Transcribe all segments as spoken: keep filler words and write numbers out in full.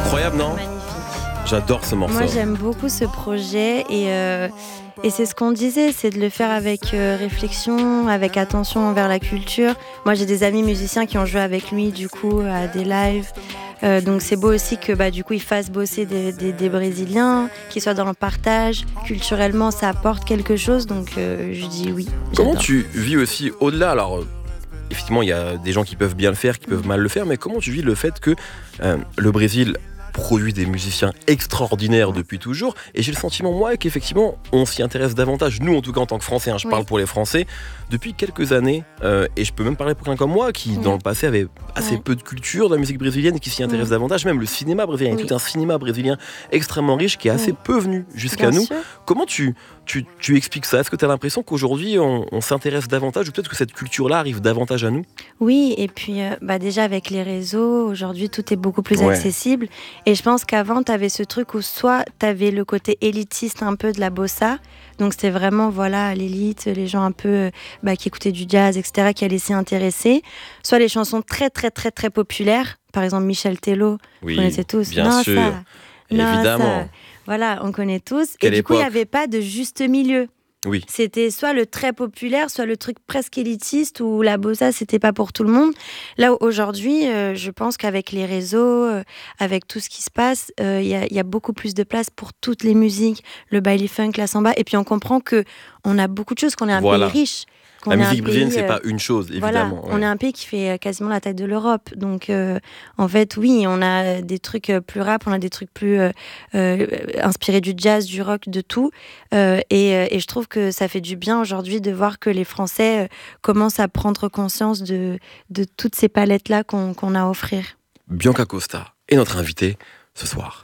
incroyable, non ? Magnifique. J'adore ce morceau. Moi, j'aime beaucoup ce projet et, euh, et c'est ce qu'on disait, c'est de le faire avec euh, réflexion, avec attention envers la culture. Moi, j'ai des amis musiciens qui ont joué avec lui, du coup, à des lives. Euh, donc, c'est beau aussi que, bah, du coup, il fasse bosser des, des, des Brésiliens, qu'ils soient dans le partage. Culturellement, ça apporte quelque chose, donc euh, je dis oui. Comment J'adore. tu vis aussi au-delà ? Alors, euh, effectivement, il y a des gens qui peuvent bien le faire, qui peuvent mal le faire, mais comment tu vis le fait que euh, le Brésil produit des musiciens extraordinaires depuis toujours, et j'ai le sentiment, moi, qu'effectivement, on s'y intéresse davantage, nous en tout cas en tant que Français, hein, je Oui. parle pour les Français, depuis quelques années, euh, et je peux même parler pour quelqu'un comme moi, qui Oui. dans le passé avait assez Ouais. peu de culture de la musique brésilienne, qui s'y intéresse Oui. davantage, même le cinéma brésilien, il y a Oui. tout un cinéma brésilien extrêmement riche, qui est assez Oui. peu venu jusqu'à Bien nous. sûr. Comment tu, tu, tu expliques ça ? Est-ce que tu as l'impression qu'aujourd'hui, on, on s'intéresse davantage, ou peut-être que cette culture-là arrive davantage à nous ? Oui, et puis euh, bah déjà avec les réseaux, aujourd'hui tout est beaucoup plus Ouais. accessible. Et je pense qu'avant, tu avais ce truc où soit tu avais le côté élitiste un peu de la bossa, donc c'était vraiment voilà l'élite, les gens un peu euh, bah, qui écoutaient du jazz, et cetera, qui allaient s'y intéresser. Soit les chansons très très très très populaires, par exemple Michel Tello, vous connaissez tous. bien Non, sûr, ça, non, évidemment. ça. Voilà, on connaît tous. Quelle et du coup, il n'y époque. avait pas de juste milieu. Oui. C'était soit le très populaire, soit le truc presque élitiste où la bossa, c'était pas pour tout le monde. Là, aujourd'hui, euh, je pense qu'avec les réseaux, euh, avec tout ce qui se passe, il euh, y, a, y a beaucoup plus de place pour toutes les musiques, le baile funk, la samba. Et puis, on comprend qu'on a beaucoup de choses, qu'on est un Voilà. pays riche. Qu'on La est un musique brésilienne, pays, c'est euh, pas une chose, Voilà, évidemment. on ouais. est un pays qui fait euh, quasiment la taille de l'Europe. Donc, euh, en fait, oui, on a des trucs euh, plus rap, on a des trucs plus euh, euh, inspirés du jazz, du rock, de tout. Euh, et, euh, et je trouve que ça fait du bien aujourd'hui de voir que les Français euh, commencent à prendre conscience de, de toutes ces palettes-là qu'on, qu'on a à offrir. Bianca Costa est notre invitée ce soir.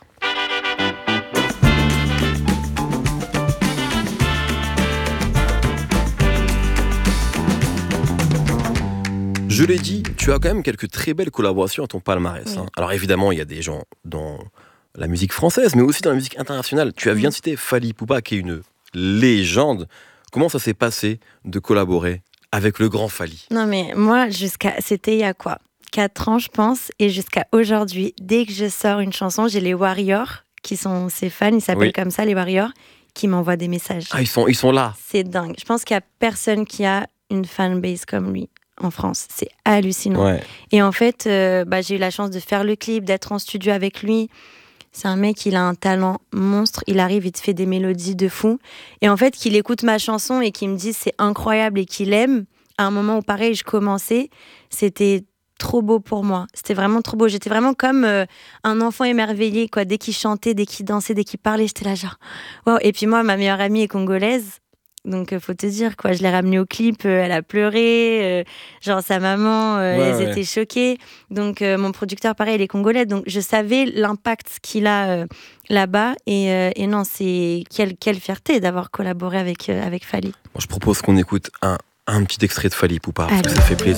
Je l'ai dit, tu as quand même quelques très belles collaborations à ton palmarès. Oui. hein. Alors évidemment, il y a des gens dans la musique française, mais aussi dans la musique internationale. Tu as bien cité Fally Ipupa, qui est une légende. Comment ça s'est passé de collaborer avec le grand Fally ? Non, mais moi, jusqu'à... c'était il y a quoi ? quatre ans, je pense. Et jusqu'à aujourd'hui, dès que je sors une chanson, j'ai les Warriors, qui sont ses fans, ils s'appellent Oui. comme ça, les Warriors, qui m'envoient des messages. Ah, ils sont, ils sont là. C'est dingue. Je pense qu'il n'y a personne qui a une fanbase comme lui en France. C'est hallucinant. Ouais. Et en fait, euh, bah, j'ai eu la chance de faire le clip, d'être en studio avec lui. C'est un mec, il a un talent monstre. Il arrive, il te fait des mélodies de fou. Et en fait, qu'il écoute ma chanson et qu'il me dise c'est incroyable et qu'il aime, à un moment où pareil, je commençais, c'était trop beau pour moi. C'était vraiment trop beau. J'étais vraiment comme euh, un enfant émerveillé, quoi. Dès qu'il chantait, dès qu'il dansait, dès qu'il parlait, j'étais là genre... Wow. Et puis moi, ma meilleure amie est congolaise. Donc, euh, faut te dire, quoi. Je l'ai ramenée au clip, euh, elle a pleuré. Euh, genre, sa maman, euh, Ouais, elles ouais. étaient choquées. Donc, euh, mon producteur, pareil, il est congolais. Donc, je savais l'impact qu'il a euh, là-bas. Et, euh, et non, c'est... Quelle, quelle fierté d'avoir collaboré avec, euh, avec Fally. Moi, je propose qu'on écoute un, un petit extrait de Fally Ipupa, parce que Allez. ça fait plaisir.